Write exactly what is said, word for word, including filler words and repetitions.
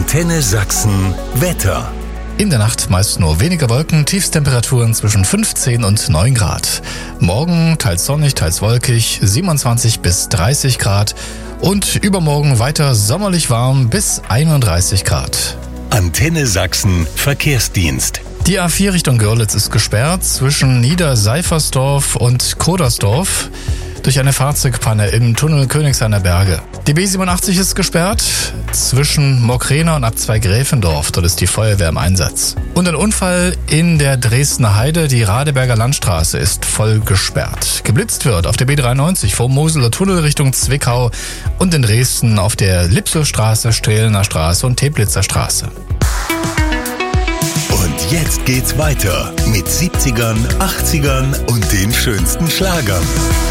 Antenne Sachsen Wetter. In der Nacht meist nur weniger Wolken, Tiefstemperaturen zwischen fünfzehn und neun Grad. Morgen teils sonnig, teils wolkig, siebenundzwanzig bis dreißig Grad. Und übermorgen weiter sommerlich warm bis einunddreißig Grad. Antenne Sachsen Verkehrsdienst. Die A vier Richtung Görlitz ist gesperrt zwischen Niederseifersdorf und Kodersdorf durch eine Fahrzeugpanne im Tunnel Königshainer Berge. Die B siebenundachtzig ist gesperrt zwischen Mockrena und Abzweig Gräfendorf. Dort ist die Feuerwehr im Einsatz. Und ein Unfall in der Dresdner Heide. Die Radeberger Landstraße ist voll gesperrt. Geblitzt wird auf der B dreiundneunzig vom Moseler Tunnel Richtung Zwickau und in Dresden auf der Lipselstraße, Strehlener Straße und Teplitzer Straße. Und jetzt geht's weiter mit siebzigern, achtzigern und den schönsten Schlagern.